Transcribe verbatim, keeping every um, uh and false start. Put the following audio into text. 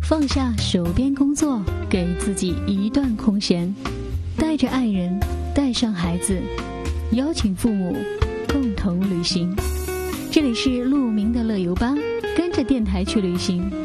放下手边工作，给自己一段空闲，带着爱人，带上孩子，邀请父母共同旅行。这里是鹿鸣的乐游吧，跟着电台去旅行，